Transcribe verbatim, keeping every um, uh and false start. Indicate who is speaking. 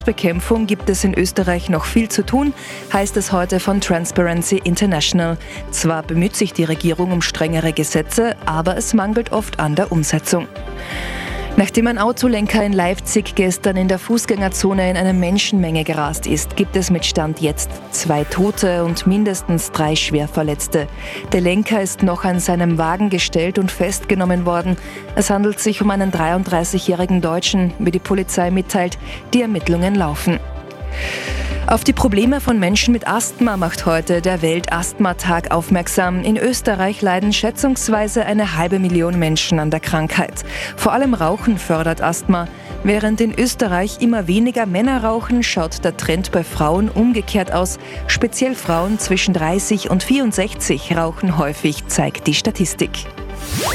Speaker 1: Bekämpfung gibt es in Österreich noch viel zu tun, heißt es heute von Transparency International. Zwar bemüht sich die Regierung um strengere Gesetze, aber es mangelt oft an der Umsetzung. Nachdem ein Autolenker in Leipzig gestern in der Fußgängerzone in eine Menschenmenge gerast ist, gibt es mit Stand jetzt zwei Tote und mindestens drei Schwerverletzte. Der Lenker ist noch an seinem Wagen gestellt und festgenommen worden. Es handelt sich um einen dreiunddreißigjährigen Deutschen, wie die Polizei mitteilt. Die Ermittlungen laufen. Auf die Probleme von Menschen mit Asthma macht heute der Weltasthmatag aufmerksam. In Österreich leiden schätzungsweise eine halbe Million Menschen an der Krankheit. Vor allem Rauchen fördert Asthma. Während in Österreich immer weniger Männer rauchen, schaut der Trend bei Frauen umgekehrt aus. Speziell Frauen zwischen dreißig und vierundsechzig rauchen häufig, zeigt die Statistik.